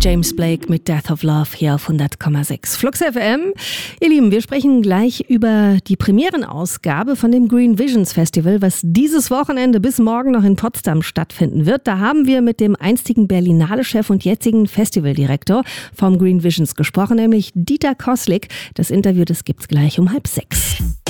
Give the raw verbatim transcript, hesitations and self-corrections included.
James Blake mit Death of Love hier auf hundert Komma sechs Flux F M. Ihr Lieben, wir sprechen gleich über die Premierenausgabe von dem Green Visions Festival, was dieses Wochenende bis morgen noch in Potsdam stattfinden wird. Da haben wir mit dem einstigen Berlinale-Chef und jetzigen Festivaldirektor vom Green Visions gesprochen, nämlich Dieter Koslik. Das Interview, das gibt's gleich um halb sechs.